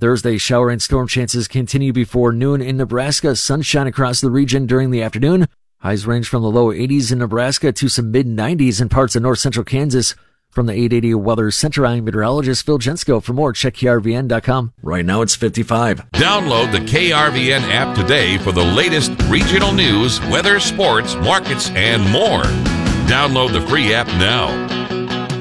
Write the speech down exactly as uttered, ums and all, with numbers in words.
Thursday, shower and storm chances continue before noon in Nebraska. Sunshine across the region during the afternoon. Highs range from the low eighties in Nebraska to some mid nineties in parts of north central Kansas. From the eight eighty Weather Center, I'm meteorologist Phil Jensko. For more, check K R V N dot com. Right now it's fifty-five. Download the K R V N app today for the latest regional news, weather, sports, markets, and more. Download the free app now.